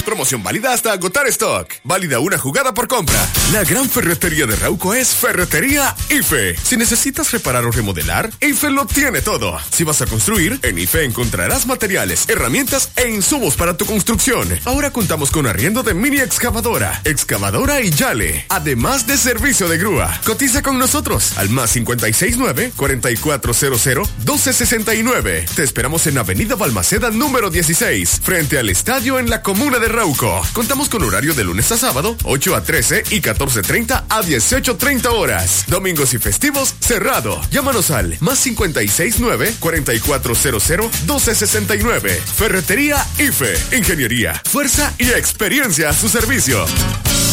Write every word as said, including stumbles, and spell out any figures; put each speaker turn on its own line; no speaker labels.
Promoción válida hasta agotar stock. Válida una jugada por compra. La gran ferretería de Rauco es Ferretería IFE. Si necesitas reparar o remodelar, IFE lo tiene todo. Si vas a construir, en IFE encontrarás materiales, herramientas e insumos para tu construcción. Ahora contamos con arriendo de mini excavadora, excavadora y yale, además de servicio de grúa. Cotiza con nosotros al más cincuenta y seis nueve, cuarenta y cuatro cero cero, doce sesenta y nueve. Te esperamos en Avenida Balmaceda número dieciséis, frente al estadio en la comuna de Rauco. Contamos con horario de lunes a sábado, ocho a trece y catorce treinta a dieciocho treinta horas. Domingos y festivos, cerrado. Llámanos al más cincuenta y seis nueve, cuarenta y cuatro cero cero, doce sesenta y nueve. Ferretería IFE. Ingeniería, fuerza y experiencia a su servicio.